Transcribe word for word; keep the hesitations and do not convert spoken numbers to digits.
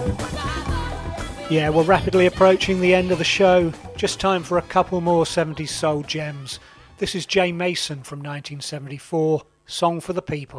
Yeah, we're rapidly approaching the end of the show. Just time for a couple more seventies soul gems. This is Jay Mason from nineteen seventy-four, Song for the People.